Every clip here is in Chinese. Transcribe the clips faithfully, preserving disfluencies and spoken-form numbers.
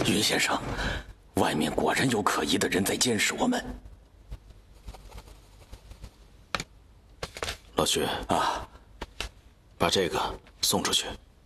云先生，外面果然有可疑的人在监视我们。 老徐啊， 把这个送出去。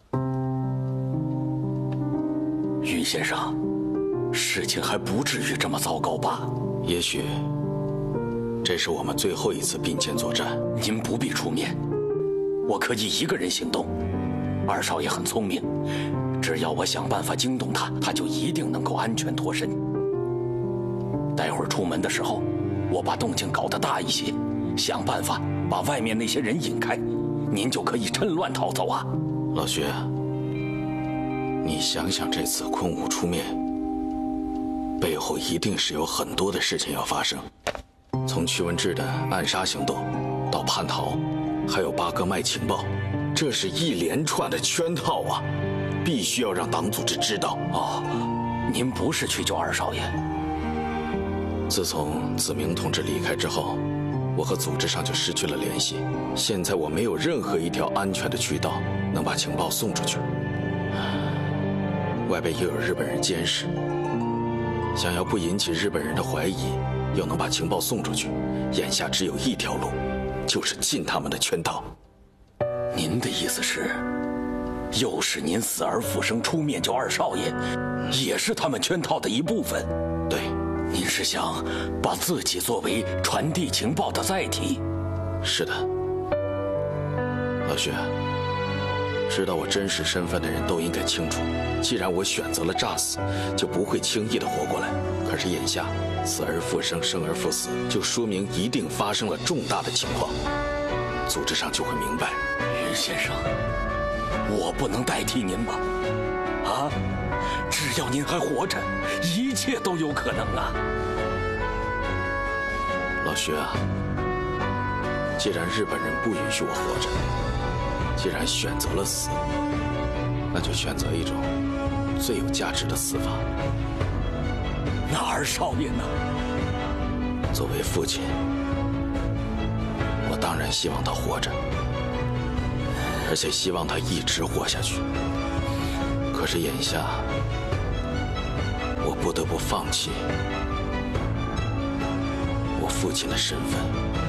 云先生，事情还不至于这么糟糕吧？ 也许这是我们最后一次并肩作战。 您不必出面，我可以一个人行动。二少爷很聪明，只要我想办法惊动他，他就一定能够安全脱身。待会儿出门的时候，我把动静搞得大一些，想办法把外面那些人引开，您就可以趁乱逃走啊。 老徐，你想想，这次昆武出面，背后一定是有很多的事情要发生。从屈文志的暗杀行动，到叛逃，还有八哥卖情报，这是一连串的圈套啊！必须要让党组织知道。 哦，您不是去救二少爷？ 自从子明同志离开之后，我和组织上就失去了联系。现在我没有任何一条安全的渠道能把情报送出去，外边又有日本人监视，想要不引起日本人的怀疑，又能把情报送出去，眼下只有一条路，就是进他们的圈套。 您的意思是，又是您死而复生出面救二少爷，也是他们圈套的一部分？ 对， 您是想把自己作为传递情报的载体？ 是的。老徐，知道我真实身份的人都应该清楚，既然我选择了诈死，就不会轻易的活过来。可是眼下死而复生，生而复死，就说明一定发生了重大的情况，组织上就会明白。 云先生，我不能代替您吗？啊，只要您还活着，一切都有可能啊。 老徐啊，既然日本人不允许我活着，既然选择了死，那就选择一种最有价值的死法。 那二少爷呢？ 作为父亲，我当然希望他活着，而且希望他一直活下去。可是眼下，我不得不放弃我父亲的身份。